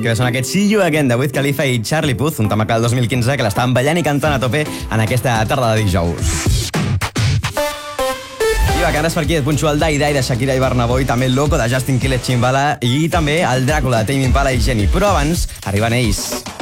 Que són aquest See You Again de Wiz Khalifa i Charlie Puth, un tema que el 2015 que l'estaven ballant i cantant a tope en aquesta tarda de dijous. I bacanes per aquí, et punxo el Die Die de Shakira i Barnaboy, també el Loco de Justin Quiles Chimbala i també el Dràcula de Tame Impala i Jenny. Però abans arriben ells.